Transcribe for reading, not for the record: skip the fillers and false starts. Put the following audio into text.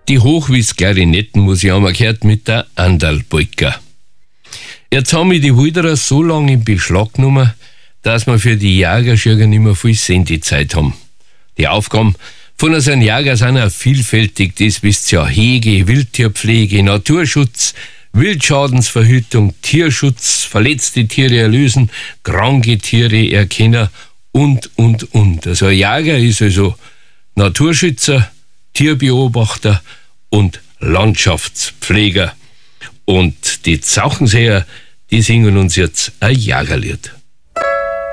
Die Hochwitz-Klarinetten-Musik haben wir gehört mit der Anderl-Polka. Jetzt haben wir die Wilderer so lange in Beschlag genommen, dass wir für die Jägerschürger nicht mehr viel Sendezeit haben. Die Aufgaben von so einem Jäger sind auch vielfältig. Das wisst ihr ja: Hege, Wildtierpflege, Naturschutz, Wildschadensverhütung, Tierschutz, verletzte Tiere erlösen, kranke Tiere erkennen und. Also ein Jäger ist also Naturschützer, Tierbeobachter und Landschaftspfleger. Und die Zauchenseher, die singen uns jetzt ein Jägerlied.